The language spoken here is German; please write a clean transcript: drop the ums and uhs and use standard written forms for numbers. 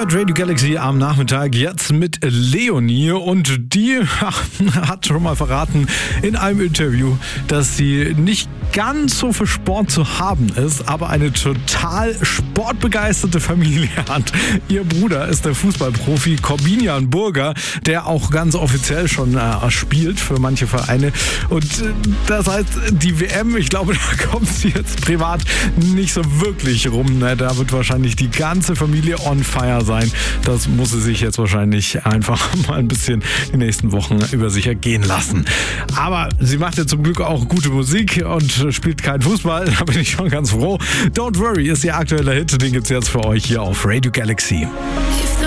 hört Radio Galaxy am Nachmittag jetzt mit Leonie und die hat schon mal verraten in einem Interview, dass sie nicht ganz so für Sport zu haben ist, aber eine total sportbegeisterte Familie hat. Ihr Bruder ist der Fußballprofi Corbinian Burger, der auch ganz offiziell schon spielt für manche Vereine. Und das heißt, die WM, ich glaube, da kommt sie jetzt privat nicht so wirklich rum. Da wird wahrscheinlich die ganze Familie on fire sein. Das muss sie sich jetzt wahrscheinlich einfach mal ein bisschen die nächsten Wochen über sich ergehen lassen. Aber sie macht ja zum Glück auch gute Musik und spielt keinen Fußball. Da bin ich schon ganz froh. Don't Worry ist ihr aktueller Hit. Den gibt's jetzt für euch hier auf Radio Galaxy.